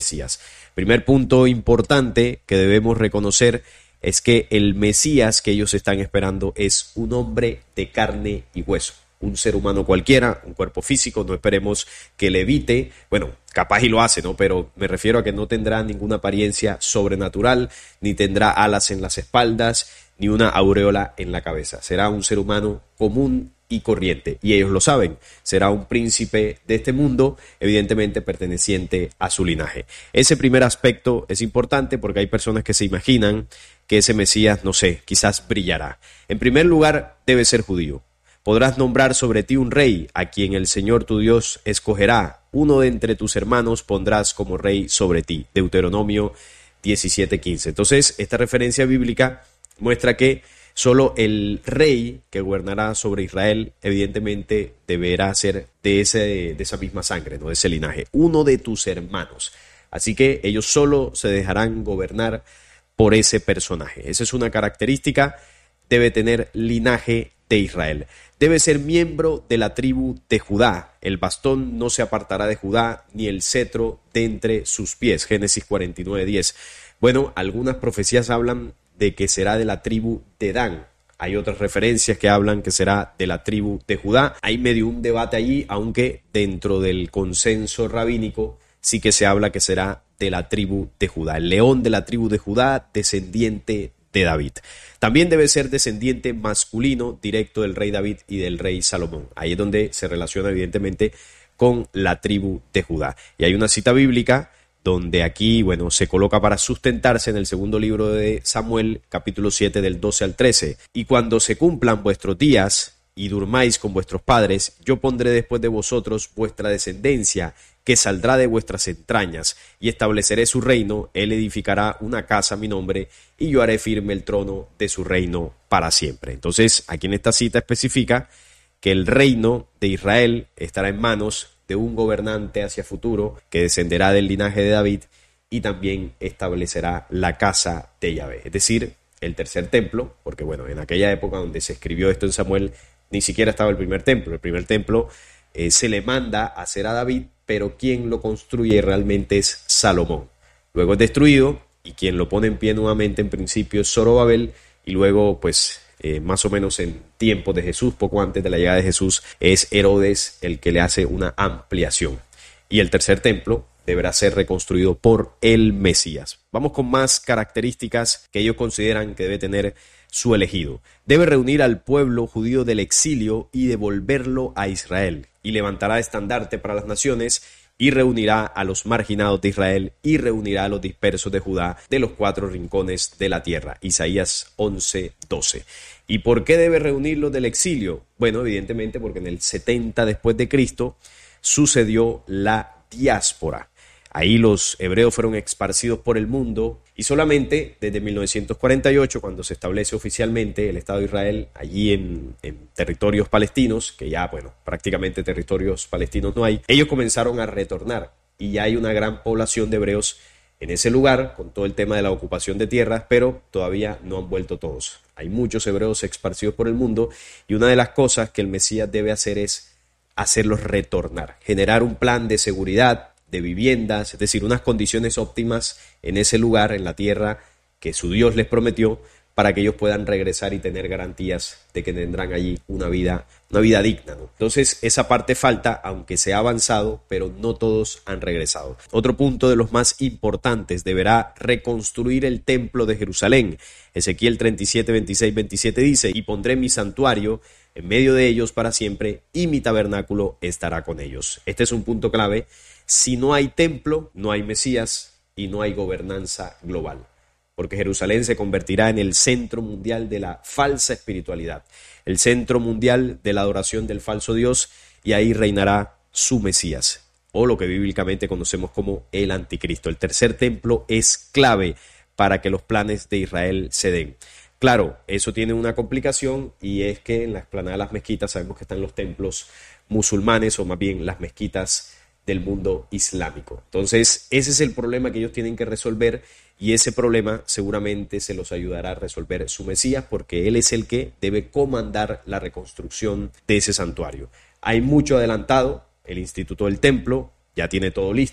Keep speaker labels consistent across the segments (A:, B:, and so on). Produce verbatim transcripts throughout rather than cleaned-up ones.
A: Mesías. Primer punto importante que debemos reconocer es que el Mesías que ellos están esperando es un hombre de carne y hueso. Un ser humano cualquiera, un cuerpo físico, no esperemos que levite, bueno, capaz y lo hace, ¿no? Pero me refiero a que no tendrá ninguna apariencia sobrenatural, ni tendrá alas en las espaldas, ni una aureola en la cabeza. Será un ser humano común y corriente, y ellos lo saben. Será un príncipe de este mundo, evidentemente perteneciente a su linaje. Ese primer aspecto es importante porque hay personas que se imaginan que ese Mesías, no sé, quizás brillará. En primer lugar, debe ser judío. Podrás nombrar sobre ti un rey, a quien el Señor tu Dios escogerá. Uno de entre tus hermanos pondrás como rey sobre ti. Deuteronomio diecisiete quince. Entonces, esta referencia bíblica muestra que solo el rey que gobernará sobre Israel, evidentemente, deberá ser de, ese, de esa misma sangre, no de ese linaje. Uno de tus hermanos. Así que ellos solo se dejarán gobernar por ese personaje. Esa es una característica. Debe tener linaje de Israel. Debe ser miembro de la tribu de Judá. El bastón no se apartará de Judá, ni el cetro de entre sus pies. Génesis cuarenta y nueve diez. Bueno, algunas profecías hablan de que será de la tribu de Dan. Hay otras referencias que hablan que será de la tribu de Judá. Hay medio un debate allí, aunque dentro del consenso rabínico sí que se habla que será de la tribu de Judá. El león de la tribu de Judá, descendiente de David. También debe ser descendiente masculino directo del rey David y del rey Salomón. Ahí es donde se relaciona evidentemente con la tribu de Judá. Y hay una cita bíblica donde aquí, bueno, se coloca para sustentarse en el segundo libro de Samuel, capítulo siete, del doce al trece. Y cuando se cumplan vuestros días y durmáis con vuestros padres, yo pondré después de vosotros vuestra descendencia, que saldrá de vuestras entrañas, y estableceré su reino. Él edificará una casa a mi nombre, y yo haré firme el trono de su reino para siempre. Entonces, aquí en esta cita especifica que el reino de Israel estará en manos de un gobernante hacia futuro, que descenderá del linaje de David, y también establecerá la casa de Yahvé, es decir, el tercer templo, porque bueno, en aquella época donde se escribió esto en Samuel, ni siquiera estaba el primer templo. El primer templo eh, se le manda a hacer a David, pero quien lo construye realmente es Salomón. Luego es destruido, y quien lo pone en pie nuevamente en principio es Zorobabel, y luego pues eh, más o menos en tiempos de Jesús, poco antes de la llegada de Jesús, es Herodes el que le hace una ampliación. Y el tercer templo deberá ser reconstruido por el Mesías. Vamos con más características que ellos consideran que debe tener su elegido. Debe reunir al pueblo judío del exilio y devolverlo a Israel, y levantará estandarte para las naciones, y reunirá a los marginados de Israel, y reunirá a los dispersos de Judá de los cuatro rincones de la tierra. Isaías once doce. ¿Y por qué debe reunirlos del exilio? Bueno, evidentemente porque en el setenta después de Cristo sucedió la diáspora. Ahí los hebreos fueron esparcidos por el mundo, y solamente desde mil novecientos cuarenta y ocho, cuando se establece oficialmente el Estado de Israel allí en, en territorios palestinos, que ya, bueno, prácticamente territorios palestinos no hay, ellos comenzaron a retornar, y ya hay una gran población de hebreos en ese lugar, con todo el tema de la ocupación de tierras, pero todavía no han vuelto todos. Hay muchos hebreos esparcidos por el mundo, y una de las cosas que el Mesías debe hacer es hacerlos retornar, generar un plan de seguridad, de viviendas, es decir, unas condiciones óptimas en ese lugar, en la tierra que su Dios les prometió, para que ellos puedan regresar y tener garantías de que tendrán allí una vida, una vida digna, ¿no? Entonces, esa parte falta, aunque se ha avanzado, pero no todos han regresado. Otro punto de los más importantes: deberá reconstruir el templo de Jerusalén. Ezequiel treinta y siete, veintiséis, veintisiete dice: y pondré mi santuario en medio de ellos para siempre, y mi tabernáculo estará con ellos. Este es un punto clave. Si no hay templo, no hay Mesías y no hay gobernanza global, porque Jerusalén se convertirá en el centro mundial de la falsa espiritualidad, el centro mundial de la adoración del falso Dios, y ahí reinará su Mesías, o lo que bíblicamente conocemos como el anticristo. El tercer templo es clave para que los planes de Israel se den. Claro, eso tiene una complicación, y es que en la explanada de las mezquitas sabemos que están los templos musulmanes, o más bien las mezquitas del mundo islámico. Entonces, ese es el problema que ellos tienen que resolver, y ese problema seguramente se los ayudará a resolver su Mesías, porque él es el que debe comandar la reconstrucción de ese santuario. Hay mucho adelantado, el Instituto del Templo ya tiene todo listo,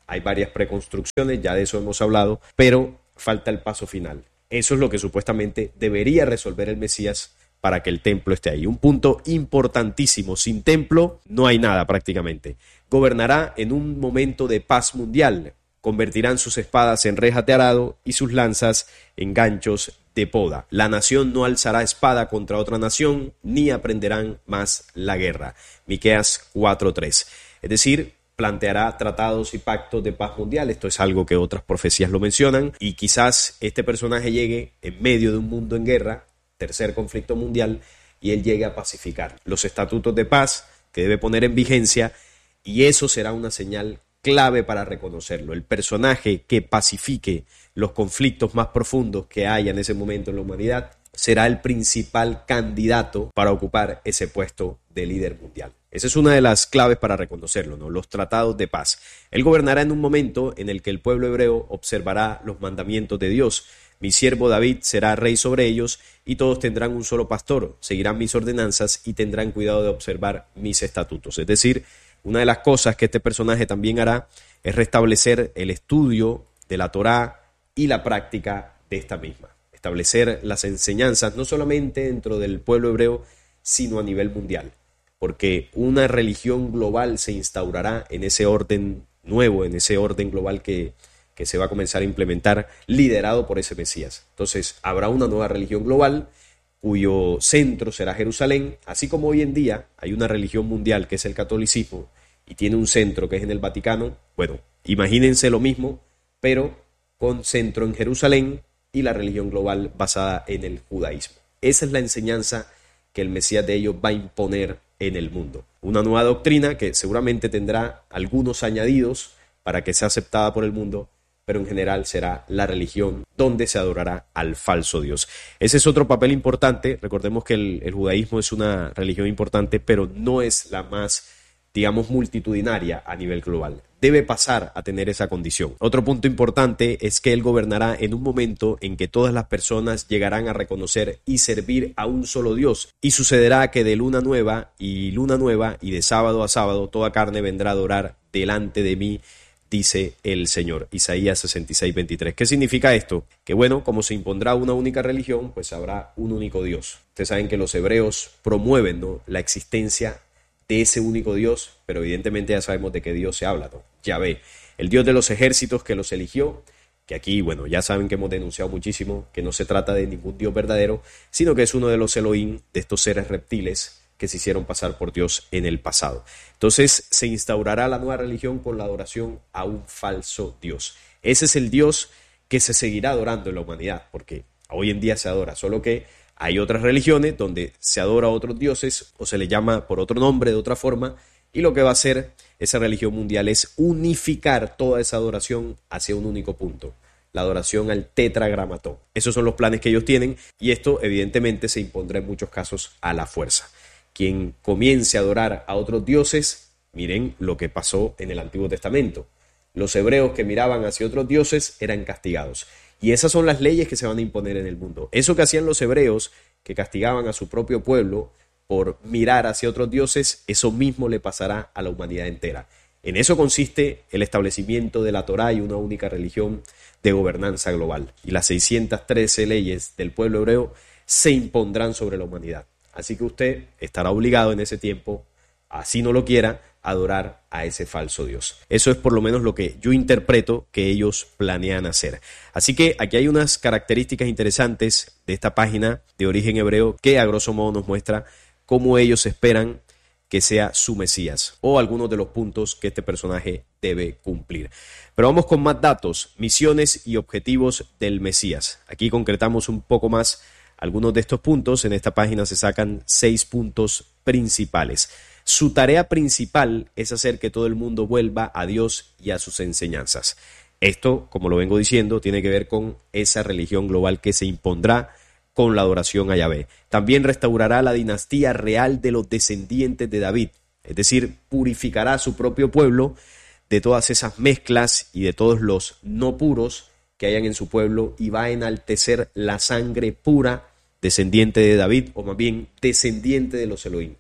A: Hay varias preconstrucciones, ya de eso hemos hablado, pero falta el paso final. Eso es lo que supuestamente debería resolver el Mesías para que el templo esté ahí. Un punto importantísimo. Sin templo no hay nada prácticamente. Gobernará en un momento de paz mundial. Convertirán sus espadas en rejas de arado y sus lanzas en ganchos de poda. La nación no alzará espada contra otra nación, ni aprenderán más la guerra. Miqueas cuatro tres. Es decir, planteará tratados y pactos de paz mundial. Esto es algo que otras profecías lo mencionan, y quizás este personaje llegue en medio de un mundo en guerra, tercer conflicto mundial, y él llegue a pacificar los estatutos de paz que debe poner en vigencia, y eso será una señal clave para reconocerlo. El personaje que pacifique los conflictos más profundos que haya en ese momento en la humanidad será el principal candidato para ocupar ese puesto de líder mundial. Esa es una de las claves para reconocerlo, ¿no? Los tratados de paz. Él gobernará en un momento en el que el pueblo hebreo observará los mandamientos de Dios. Mi siervo David será rey sobre ellos, y todos tendrán un solo pastor, seguirán mis ordenanzas y tendrán cuidado de observar mis estatutos. Es decir, una de las cosas que este personaje también hará es restablecer el estudio de la Torá y la práctica de esta misma. Establecer las enseñanzas no solamente dentro del pueblo hebreo, sino a nivel mundial. Porque una religión global se instaurará en ese orden nuevo, en ese orden global que, que se va a comenzar a implementar, liderado por ese Mesías. Entonces, habrá una nueva religión global cuyo centro será Jerusalén, así como hoy en día hay una religión mundial que es el catolicismo y tiene un centro que es en el Vaticano. Bueno, imagínense lo mismo, pero con centro en Jerusalén y la religión global basada en el judaísmo. Esa es la enseñanza que el Mesías de ellos va a imponer en el mundo. Una nueva doctrina que seguramente tendrá algunos añadidos para que sea aceptada por el mundo, pero en general será la religión donde se adorará al falso Dios. Ese es otro papel importante. Recordemos que el, el judaísmo es una religión importante, pero no es la más, digamos, multitudinaria a nivel global. Debe pasar a tener esa condición. Otro punto importante es que él gobernará en un momento en que todas las personas llegarán a reconocer y servir a un solo Dios. Y sucederá que de luna nueva y luna nueva y de sábado a sábado toda carne vendrá a adorar delante de mí, dice el Señor. Isaías sesenta y seis veintitrés. ¿Qué significa esto? Que bueno, como se impondrá una única religión, pues habrá un único Dios. Ustedes saben que los hebreos promueven, ¿no?, la existencia de ese único Dios, pero evidentemente ya sabemos de qué Dios se habla, ¿no? Yahvé, el Dios de los ejércitos que los eligió, que aquí, bueno, ya saben que hemos denunciado muchísimo que no se trata de ningún Dios verdadero, sino que es uno de los Elohim, de estos seres reptiles que se hicieron pasar por Dios en el pasado. Entonces se instaurará la nueva religión con la adoración a un falso Dios. Ese es el Dios que se seguirá adorando en la humanidad, porque hoy en día se adora, solo que hay otras religiones donde se adora a otros dioses o se le llama por otro nombre, de otra forma, y lo que va a hacer esa religión mundial es unificar toda esa adoración hacia un único punto, la adoración al tetragramatón. Esos son los planes que ellos tienen, y esto evidentemente se impondrá en muchos casos a la fuerza. Quien comience a adorar a otros dioses, miren lo que pasó en el Antiguo Testamento. Los hebreos que miraban hacia otros dioses eran castigados. Y esas son las leyes que se van a imponer en el mundo. Eso que hacían los hebreos, que castigaban a su propio pueblo por mirar hacia otros dioses, eso mismo le pasará a la humanidad entera. En eso consiste el establecimiento de la Torá y una única religión de gobernanza global. Y las seiscientas trece leyes del pueblo hebreo se impondrán sobre la humanidad. Así que usted estará obligado en ese tiempo, así no lo quiera, a adorar a ese falso Dios. Eso es por lo menos lo que yo interpreto que ellos planean hacer. Así que aquí hay unas características interesantes de esta página de Origen Hebreo que a grosso modo nos muestra cómo ellos esperan que sea su Mesías o algunos de los puntos que este personaje debe cumplir. Pero vamos con más datos, misiones y objetivos del Mesías. Aquí concretamos un poco más algunos de estos puntos. En esta página se sacan seis puntos principales. Su tarea principal es hacer que todo el mundo vuelva a Dios y a sus enseñanzas. Esto, como lo vengo diciendo, tiene que ver con esa religión global que se impondrá con la adoración a Yahvé. También restaurará la dinastía real de los descendientes de David, es decir, purificará a su propio pueblo de todas esas mezclas y de todos los no puros que hayan en su pueblo, y va a enaltecer la sangre pura descendiente de David, o más bien descendiente de los Elohim.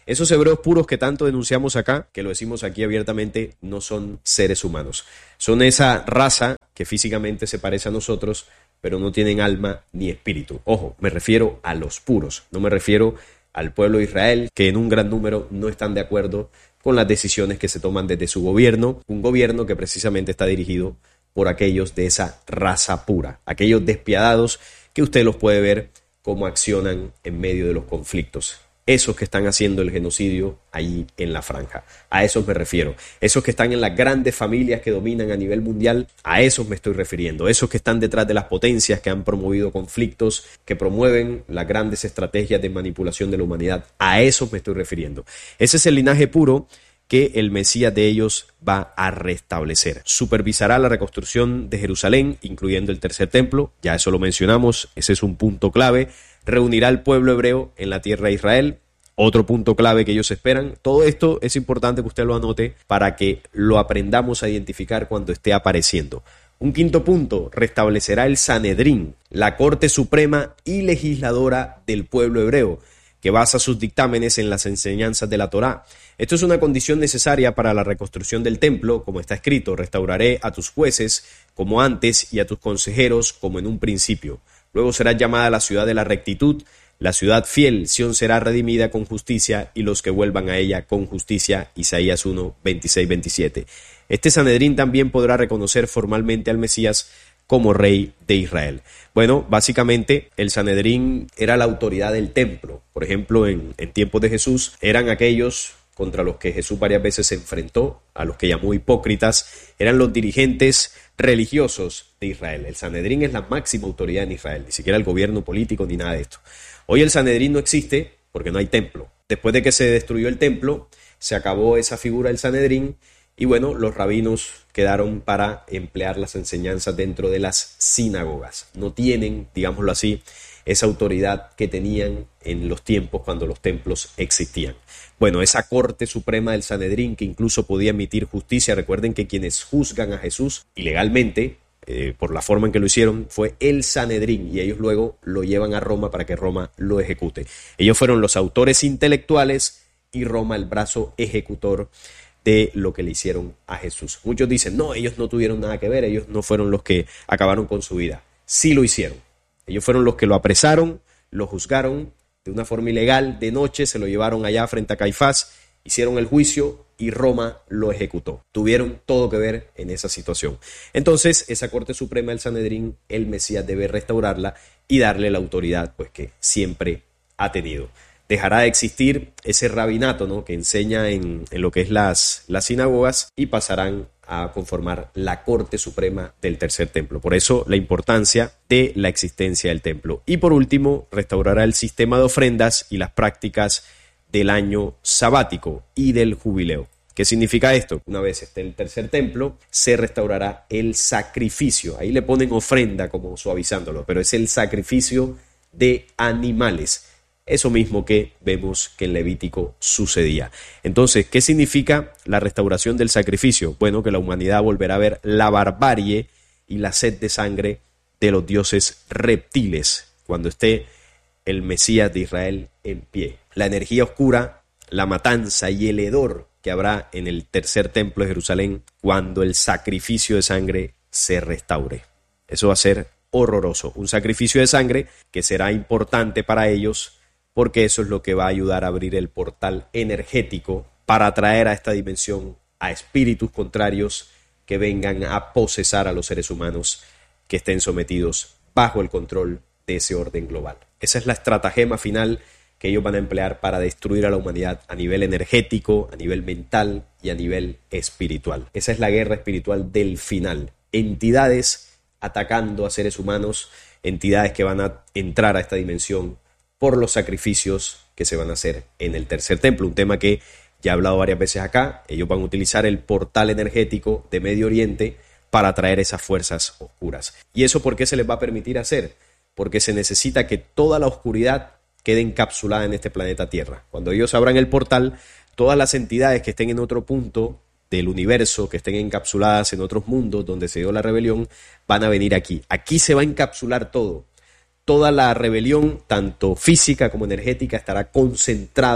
A: Esos hebreos puros que tanto denunciamos acá, que lo decimos aquí abiertamente, no son seres humanos. Son esa raza que físicamente se parece a nosotros, pero no tienen alma ni espíritu. Ojo, me refiero a los puros, no me refiero al pueblo de Israel, que en un gran número no están de acuerdo con las decisiones que se toman desde su gobierno, un gobierno que precisamente está dirigido por aquellos de esa raza pura, aquellos despiadados que usted los puede ver cómo accionan en medio de los conflictos. Esos que están haciendo el genocidio ahí en la franja. A esos me refiero. Esos que están en las grandes familias que dominan a nivel mundial, a esos me estoy refiriendo. Esos que están detrás de las potencias que han promovido conflictos, que promueven las grandes estrategias de manipulación de la humanidad. A esos me estoy refiriendo. Ese es el linaje puro que el Mesías de ellos va a restablecer. Supervisará la reconstrucción de Jerusalén, incluyendo el tercer templo. Ya eso lo mencionamos. Ese es un punto clave. Reunirá al pueblo hebreo en la tierra de Israel, otro punto clave que ellos esperan. Todo esto es importante que usted lo anote para que lo aprendamos a identificar cuando esté apareciendo. Un quinto punto, restablecerá el Sanedrín, la Corte Suprema y Legisladora del pueblo hebreo, que basa sus dictámenes en las enseñanzas de la Torá. Esto es una condición necesaria para la reconstrucción del templo, como está escrito: restauraré a tus jueces como antes y a tus consejeros como en un principio. Luego será llamada la ciudad de la rectitud, la ciudad fiel. Sión será redimida con justicia y los que vuelvan a ella con justicia. Isaías uno, veintiséis, veintisiete. Este Sanedrín también podrá reconocer formalmente al Mesías como rey de Israel. Bueno, básicamente el Sanedrín era la autoridad del templo. Por ejemplo, en, en tiempos de Jesús eran aquellos contra los que Jesús varias veces se enfrentó, a los que llamó hipócritas, eran los dirigentes religiosos de Israel. El Sanedrín es la máxima autoridad en Israel, ni siquiera el gobierno político ni nada de esto. Hoy el Sanedrín no existe porque no hay templo. Después de que se destruyó el templo, se acabó esa figura del Sanedrín y bueno, los rabinos quedaron para emplear las enseñanzas dentro de las sinagogas. No tienen, digámoslo así, esa autoridad que tenían en los tiempos cuando los templos existían. Bueno, esa Corte Suprema del Sanedrín que incluso podía emitir justicia. Recuerden que quienes juzgan a Jesús ilegalmente, eh, por la forma en que lo hicieron, fue el Sanedrín, y ellos luego lo llevan a Roma para que Roma lo ejecute. Ellos fueron los autores intelectuales y Roma el brazo ejecutor de lo que le hicieron a Jesús. Muchos dicen, no, ellos no tuvieron nada que ver, ellos no fueron los que acabaron con su vida. Sí lo hicieron. Ellos fueron los que lo apresaron, lo juzgaron de una forma ilegal, de noche, se lo llevaron allá frente a Caifás, hicieron el juicio y Roma lo ejecutó. Tuvieron todo que ver en esa situación. Entonces, esa Corte Suprema del Sanedrín, el Mesías debe restaurarla y darle la autoridad pues que siempre ha tenido. Dejará de existir ese rabinato, ¿no?, que enseña en, en lo que es las, las sinagogas, y pasarán a conformar la Corte Suprema del Tercer Templo. Por eso la importancia de la existencia del templo. Y por último, restaurará el sistema de ofrendas y las prácticas del año sabático y del jubileo. ¿Qué significa esto? Una vez esté el tercer templo, se restaurará el sacrificio. Ahí le ponen ofrenda como suavizándolo, pero es el sacrificio de animales. Eso mismo que vemos que en Levítico sucedía. Entonces, ¿qué significa la restauración del sacrificio? Bueno, que la humanidad volverá a ver la barbarie y la sed de sangre de los dioses reptiles cuando esté el Mesías de Israel en pie. La energía oscura, la matanza y el hedor que habrá en el tercer templo de Jerusalén cuando el sacrificio de sangre se restaure. Eso va a ser horroroso. Un sacrificio de sangre que será importante para ellos, porque eso es lo que va a ayudar a abrir el portal energético para atraer a esta dimensión a espíritus contrarios que vengan a posesar a los seres humanos que estén sometidos bajo el control de ese orden global. Esa es la estratagema final que ellos van a emplear para destruir a la humanidad a nivel energético, a nivel mental y a nivel espiritual. Esa es la guerra espiritual del final. Entidades atacando a seres humanos, entidades que van a entrar a esta dimensión por los sacrificios que se van a hacer en el tercer templo. Un tema que ya he hablado varias veces acá. Ellos van a utilizar el portal energético de Medio Oriente para atraer esas fuerzas oscuras. ¿Y eso por qué se les va a permitir hacer? Porque se necesita que toda la oscuridad quede encapsulada en este planeta Tierra. Cuando ellos abran el portal, todas las entidades que estén en otro punto del universo, que estén encapsuladas en otros mundos donde se dio la rebelión, van a venir aquí. Aquí se va a encapsular todo. Toda la rebelión, tanto física como energética, estará concentrado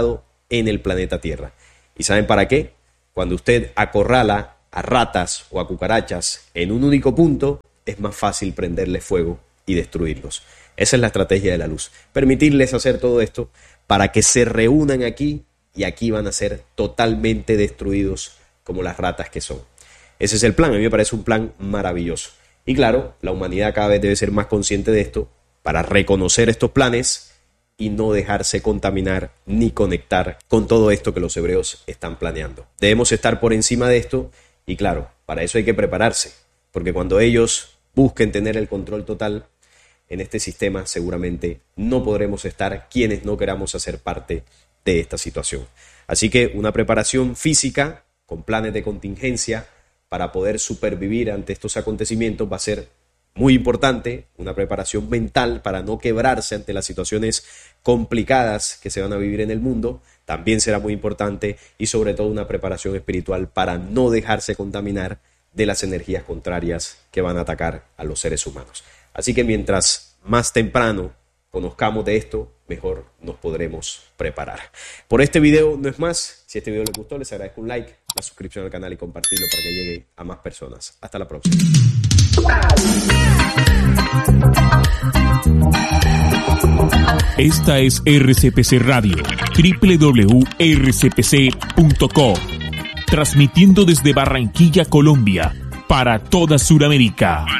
A: en el planeta Tierra. ¿Y saben para qué? Cuando usted acorrala a ratas o a cucarachas en un único punto, es más fácil prenderle fuego y destruirlos. Esa es la estrategia de la luz. Permitirles hacer todo esto para que se reúnan aquí y aquí van a ser totalmente destruidos como las ratas que son. Ese es el plan. A mí me parece un plan maravilloso. Y claro, la humanidad cada vez debe ser más consciente de esto para reconocer estos planes y no dejarse contaminar ni conectar con todo esto que los hebreos están planeando. Debemos estar por encima de esto y claro, para eso hay que prepararse, porque cuando ellos busquen tener el control total en este sistema, seguramente no podremos estar quienes no queramos hacer parte de esta situación. Así que una preparación física con planes de contingencia para poder supervivir ante estos acontecimientos va a ser muy importante, una preparación mental para no quebrarse ante las situaciones complicadas que se van a vivir en el mundo, también será muy importante, y sobre todo una preparación espiritual para no dejarse contaminar de las energías contrarias que van a atacar a los seres humanos. Así que mientras más temprano conozcamos de esto, mejor nos podremos preparar. Por este video no es más. Si este video les gustó, les agradezco un like, la suscripción al canal y compartirlo para que llegue a más personas. Hasta la próxima.
B: Esta es R C P C Radio, doble u doble u doble u punto r c p c punto co, transmitiendo desde Barranquilla, Colombia, para toda Sudamérica.